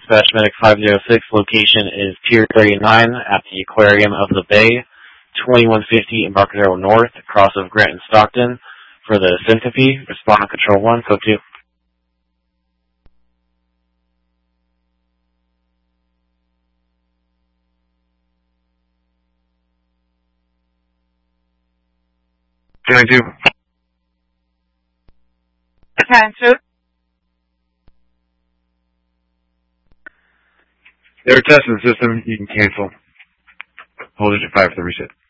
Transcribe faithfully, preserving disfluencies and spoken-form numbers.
Dispatch Medic five oh six, location is Pier thirty-nine at the Aquarium of the Bay, twenty-one fifty Embarcadero North, cross of Grant and Stockton. For the Syncope, respond on Control one, code two. Can I do? Attention. They're testing the system. You can cancel. Hold digit five for the reset.